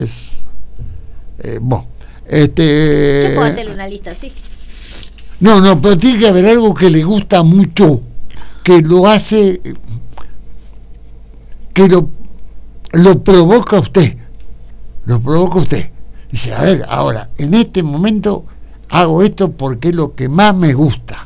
es bueno. Yo puedo hacerle una lista así. No, pero tiene que haber algo que le gusta mucho, que lo hace, que lo provoca usted. Dice, a ver, ahora, en este momento hago esto porque es lo que más me gusta.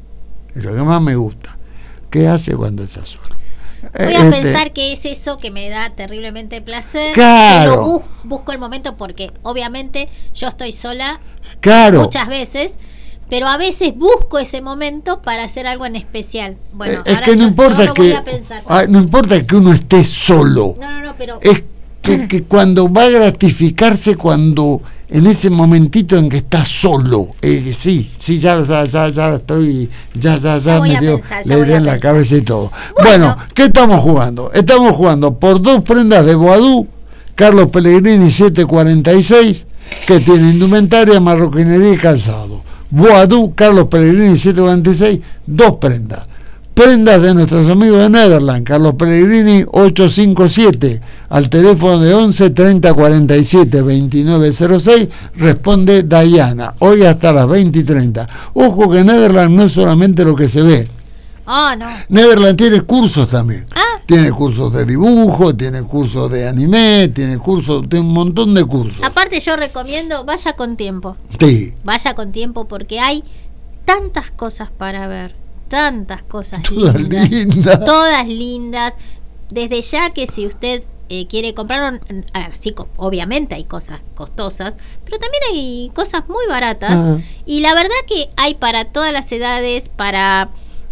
¿Qué hace cuando está solo? Voy a pensar que es eso que me da terriblemente placer. Claro. Que lo busco el momento porque obviamente yo estoy sola muchas veces, pero a veces busco ese momento para hacer algo en especial. Bueno, es que no importa no importa que uno esté solo. No, pero es que cuando va a gratificarse cuando en ese momentito en que está solo, sí, ya estoy, ya me dio la idea en la cabeza y todo. Bueno, ¿qué estamos jugando? Estamos jugando por 2 prendas de Boadú, Carlos Pellegrini 746, que tiene indumentaria, marroquinería y calzado. Boadú, Carlos Pellegrini 746, 2 prendas. Prendas de nuestros amigos de Nederland, Carlos Pellegrini 857, al teléfono de 11 30 47 2906, responde Dayana, hoy hasta las 20 y 30. Ojo que Nederland no es solamente lo que se ve. No. Nederland tiene cursos también. Tiene cursos de dibujo, tiene cursos de anime, tiene un montón de cursos. Aparte yo recomiendo, vaya con tiempo. Sí. Vaya con tiempo porque hay tantas cosas para ver. Tantas cosas todas lindas, desde ya que si usted quiere comprar, así obviamente hay cosas costosas, pero también hay cosas muy baratas, y la verdad que hay para todas las edades, para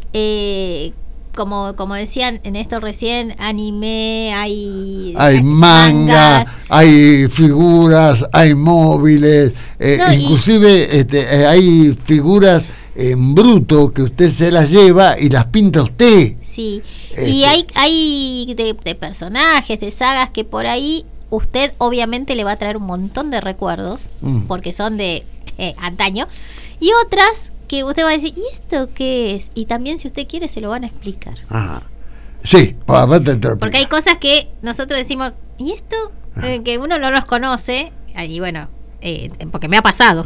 como decían en esto recién, anime, hay mangas, hay figuras, hay móviles, inclusive hay figuras en bruto que usted se las lleva y las pinta usted. Sí, y hay de personajes, de sagas que por ahí usted obviamente le va a traer un montón de recuerdos, porque son de antaño, y otras que usted va a decir, ¿y esto qué es? Y también si usted quiere se lo van a explicar. Sí, porque hay cosas que nosotros decimos, ¿y esto? Que uno no los conoce, y bueno, porque me ha pasado.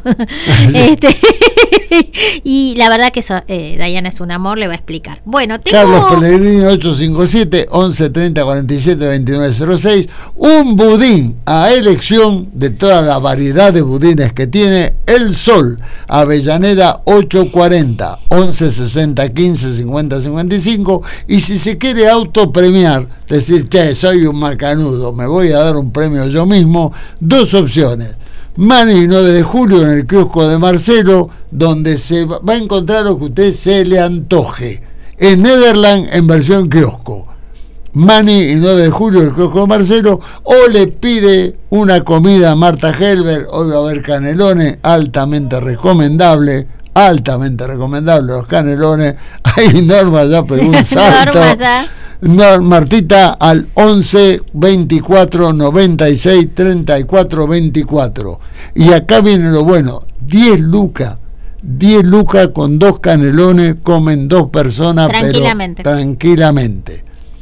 Y la verdad que eso, Dayana es un amor, le va a explicar. Bueno, tengo Carlos Pellegrini 857 11 30 47 2906, un budín a elección de toda la variedad de budines que tiene El Sol, Avellaneda 840 11 60 15 50 55. Y si se quiere autopremiar, decir, soy un macanudo, me voy a dar un premio yo mismo, 2 opciones. Mani 9 de julio en el kiosco de Marcelo, donde se va a encontrar lo que a usted se le antoje. En Nederland en versión kiosco. Mani y 9 de julio en el kiosco de Marcelo, o le pide una comida a Marta Helber, hoy va a haber canelones, altamente recomendable los canelones. Hay Norma ya, pero un salto. Martita al 11 24 96 34 24. Y acá viene lo bueno, 10 lucas con 2 canelones, comen 2 personas tranquilamente.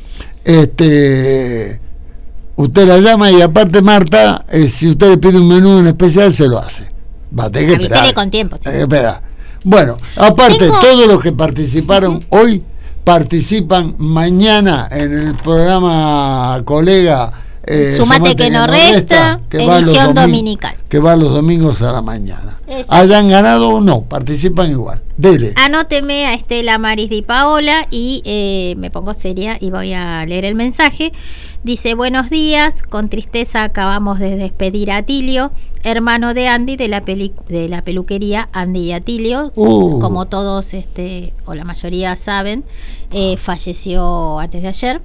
Usted la llama y aparte Marta, si usted le pide un menú en especial se lo hace. Avísele con tiempo. Sí. Bueno, aparte todos los que participaron hoy participan mañana en el programa colega Sumate que no resta, edición dominical, que va los domingos a la mañana. Exacto. Hayan ganado o no, participan igual. Dele. Anóteme a Estela, Maris y Paola y me pongo seria y voy a leer el mensaje. Dice: buenos días, con tristeza acabamos de despedir a Atilio, hermano de Andy de la peluquería Andy y Atilio. Como todos o la mayoría saben, falleció antes de ayer.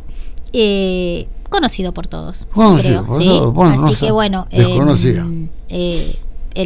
Conocido por todos, creo. ¿Sí? Bueno, así que bueno, desconocida.